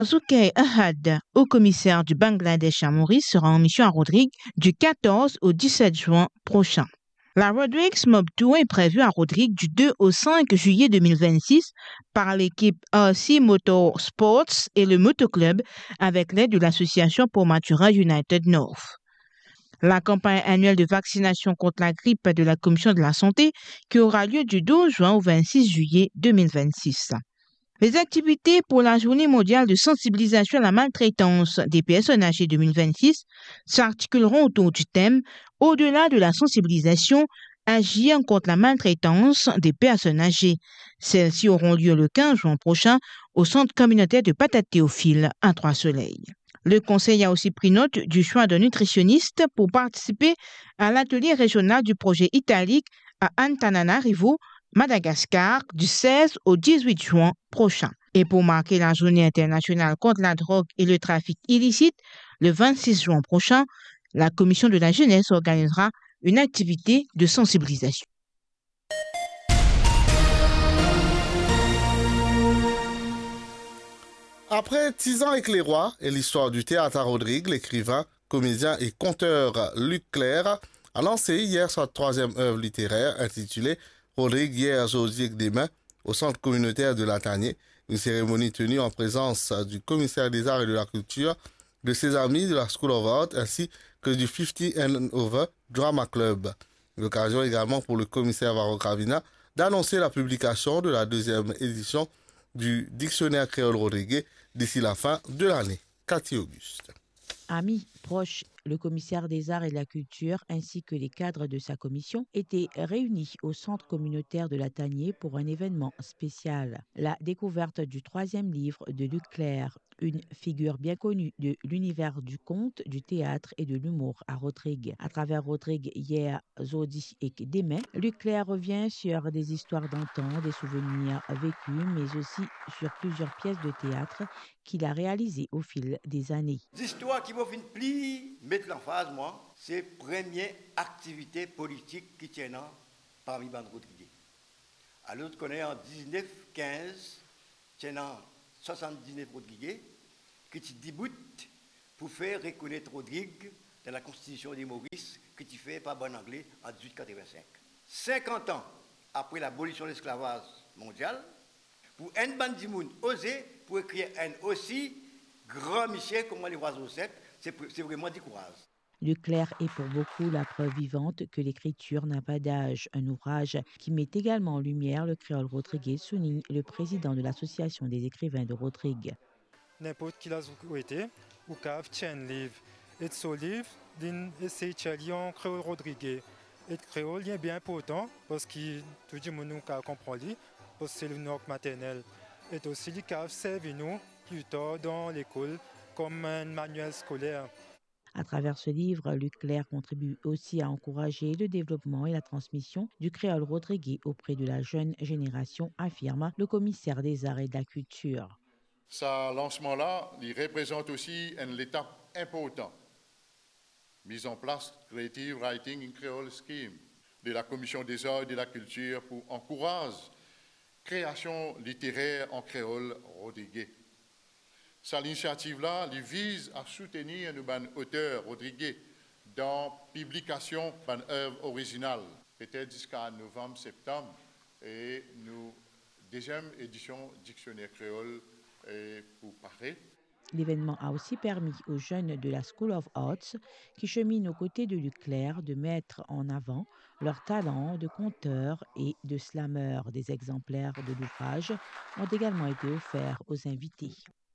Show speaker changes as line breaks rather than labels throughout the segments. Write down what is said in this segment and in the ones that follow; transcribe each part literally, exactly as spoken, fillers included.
Zoukei Ahad, haut commissaire du Bangladesh à Maurice, sera en mission à Rodrigue du quatorze au dix-sept juin prochain. La Rodrigues Mob Tour est prévue à Rodrigue du deux au cinq juillet deux mille vingt-six par l'équipe R C Motorsports et le Motoclub avec l'aide de l'association pour Matura United North. La campagne annuelle de vaccination contre la grippe de la Commission de la Santé qui aura lieu du douze juin au vingt-six juillet deux mille vingt-six. Les activités pour la Journée mondiale de sensibilisation à la maltraitance des personnes âgées deux mille vingt-six s'articuleront autour du thème « Au-delà de la sensibilisation, agir contre la maltraitance des personnes âgées ». Celles-ci auront lieu le quinze juin prochain au centre communautaire de Patate Théophile à Trois-Soleils. Le conseil a aussi pris note du choix d'un nutritionniste pour participer à l'atelier régional du projet italique à Antananarivo, Madagascar, du seize au dix-huit juin prochain. Et pour marquer la journée internationale contre la drogue et le trafic illicite, le vingt-six juin prochain, la Commission de la jeunesse organisera une activité de sensibilisation.
Après Tisane et Clairoy et l'histoire du théâtre à Rodrigue, l'écrivain, comédien et conteur Luc Clerc a lancé hier sa troisième œuvre littéraire intitulée Rodrigue hier, aujourd'hui demain, au centre communautaire de Latanier, une cérémonie tenue en présence du commissaire des arts et de la culture, de ses amis de la School of Art ainsi que du cinquante and Over Drama Club. L'occasion également pour le commissaire Varro Cravina d'annoncer la publication de la deuxième édition du dictionnaire créole rodriguais d'ici la fin de l'année. Cathy Auguste.
Amis, proches, le commissaire des arts et de la culture ainsi que les cadres de sa commission étaient réunis au centre communautaire de Latanier pour un événement spécial. La découverte du troisième livre de Luc Clerc, une figure bien connue de l'univers du conte, du théâtre et de l'humour à Rodrigue. À travers Rodrigue hier, Zodi et demain, Luc Clerc revient sur des histoires d'antan, des souvenirs vécus, mais aussi sur plusieurs pièces de théâtre qu'il a réalisées au fil des années.
L'histoire qui m'a fait pli, mettre l'emphase, moi, c'est la première activité politique qui tient parmi les Rodrigue. Alors, on connaît en dix-neuf quinze, tient soixante-dix-neuf Rodrigue, qui débute pour faire reconnaître Rodrigue dans la Constitution des Maurice, que tu fais par bon anglais en dix-huit quatre-vingt-cinq. cinquante ans après l'abolition de l'esclavage mondial, pour un bandimoun osé, pour écrire un aussi grand Michel comme les oiseaux secs, c'est vraiment du courage.
Luc Clerc est pour beaucoup la preuve vivante que l'écriture n'a pas d'âge. Un ouvrage qui met également en lumière le créole rodriguais, souligne le président de l'association des écrivains de Rodrigue.
N'importe qui l'a été, ou cave tient livre. Et ce livre, c'est en créole rodriguais. Et créole est bien important parce que tout le monde comprend lui, parce que c'est le nord maternel. Et aussi, les caves servent nous plus tard dans l'école comme un manuel scolaire.
À travers ce livre, Luc Clerc contribue aussi à encourager le développement et la transmission du créole rodriguais auprès de la jeune génération, affirme le commissaire des arts et de la culture.
Ce lancement-là, il représente aussi une étape importante. Mise en place Creative Writing in Creole Scheme de la Commission des arts et de la culture pour encourager la création littéraire en créole rodriguais. Cette initiative-là vise à soutenir nos auteurs rodriguais dans la publication d'une œuvre originale, peut-être jusqu'à novembre-septembre, et nous deuxième édition dictionnaire créole est pour paraître.
L'événement a aussi permis aux jeunes de la School of Arts qui cheminent aux côtés de Luc Clerc de mettre en avant leurs talents de conteurs et de slameurs. Des exemplaires de l'ouvrage ont également été offerts aux invités.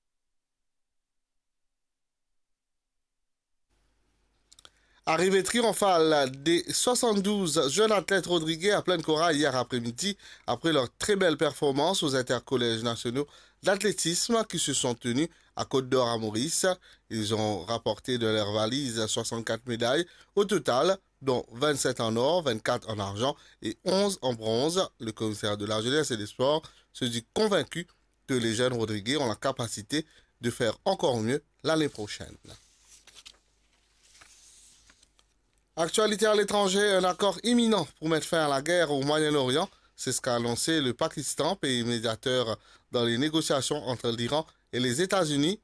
Arrivée triomphale des soixante-douze jeunes athlètes rodriguais à pleine Cora hier après-midi, après leur très belle performance aux intercollèges nationaux d'athlétisme qui se sont tenus à Côte-d'Or à Maurice. Ils ont rapporté de leur valise soixante-quatre médailles au total, dont vingt-sept en or, vingt-quatre en argent et onze en bronze. Le commissaire de la jeunesse et des sports se dit convaincu que les jeunes rodriguais ont la capacité de faire encore mieux l'année prochaine. Actualité à l'étranger, un accord imminent pour mettre fin à la guerre au Moyen-Orient. C'est ce qu'a annoncé le Pakistan, pays médiateur dans les négociations entre l'Iran et les États-Unis.